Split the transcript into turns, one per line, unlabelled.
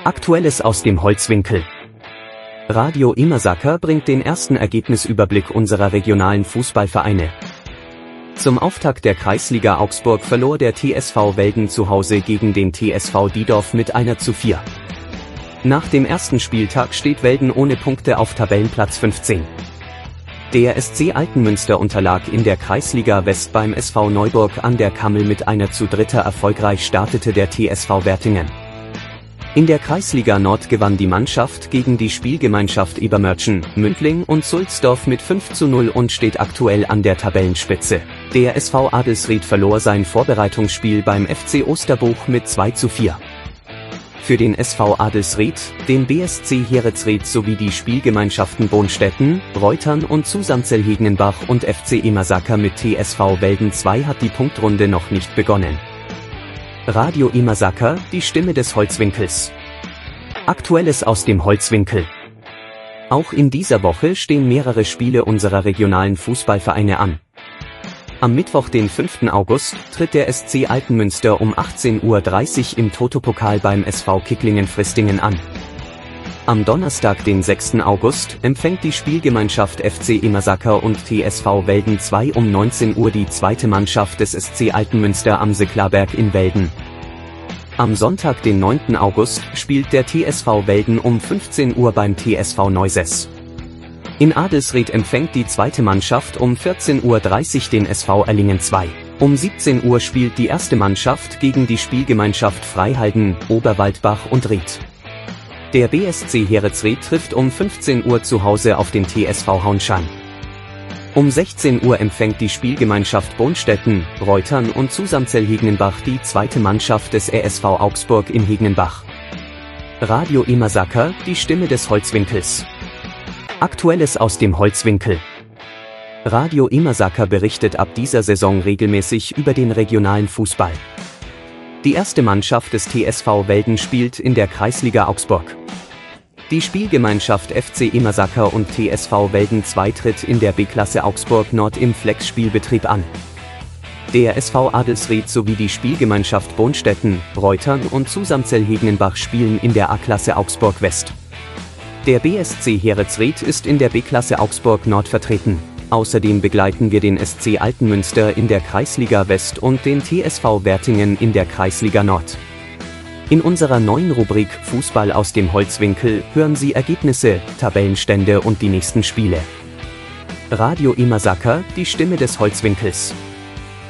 Aktuelles aus dem Holzwinkel. Radio Immersacker bringt den ersten Ergebnisüberblick unserer regionalen Fußballvereine. Zum Auftakt der Kreisliga Augsburg verlor der TSV Velden zu Hause gegen den TSV Diedorf mit 1:4. Nach dem ersten Spieltag steht Velden ohne Punkte auf Tabellenplatz 15. Der SC Altenmünster unterlag in der Kreisliga West beim SV Neuburg an der Kammel mit 1:3. Erfolgreich startete der TSV Wertingen. In der Kreisliga Nord gewann die Mannschaft gegen die Spielgemeinschaft Ebermörtchen, Mündling und Sulzdorf mit 5:0 und steht aktuell an der Tabellenspitze. Der SV Adelsried verlor sein Vorbereitungsspiel beim FC Osterbuch mit 2:4. Für den SV Adelsried, den BSC Heeritzried sowie die Spielgemeinschaften Bonstetten, Reutern und Susamzell-Hegenenbach und FC Immersacker mit TSV Velden 2 hat die Punktrunde noch nicht begonnen. Radio Immersacker, die Stimme des Holzwinkels. Aktuelles aus dem Holzwinkel. Auch in dieser Woche stehen mehrere Spiele unserer regionalen Fußballvereine an. Am Mittwoch, den 5. August, tritt der SC Altenmünster um 18:30 Uhr im Toto-Pokal beim SV Kicklingen-Fristingen an. Am Donnerstag, den 6. August, empfängt die Spielgemeinschaft FC Immersacker und TSV Velden 2 um 19 Uhr die zweite Mannschaft des SC Altenmünster am Seklarberg in Velden. Am Sonntag, den 9. August, spielt der TSV Velden um 15 Uhr beim TSV Neuses. In Adelsried empfängt die zweite Mannschaft um 14:30 Uhr den SV Erlingen 2. Um 17 Uhr spielt die erste Mannschaft gegen die Spielgemeinschaft Freihalden, Oberwaldbach und Ried. Der BSC Heeritzried trifft um 15 Uhr zu Hause auf den TSV Hauenschein. Um 16 Uhr empfängt die Spielgemeinschaft Bonstetten, Reutern und Susamzell-Hegenenbach die zweite Mannschaft des RSV Augsburg in Hegenenbach. Radio Immersacker, die Stimme des Holzwinkels. Aktuelles aus dem Holzwinkel. Radio Immersacker berichtet ab dieser Saison regelmäßig über den regionalen Fußball. Die erste Mannschaft des TSV Velden spielt in der Kreisliga Augsburg. Die Spielgemeinschaft FC Immersacker und TSV Velden 2 tritt in der B-Klasse Augsburg Nord im Flex-Spielbetrieb an. Der SV Adelsried sowie die Spielgemeinschaft Bonstetten, Reutern und Susamzell-Hegenenbach spielen in der A-Klasse Augsburg West. Der BSC Heeritzried ist in der B-Klasse Augsburg Nord vertreten. Außerdem begleiten wir den SC Altenmünster in der Kreisliga West und den TSV Wertingen in der Kreisliga Nord. In unserer neuen Rubrik Fußball aus dem Holzwinkel hören Sie Ergebnisse, Tabellenstände und die nächsten Spiele. Radio Immersacker, die Stimme des Holzwinkels.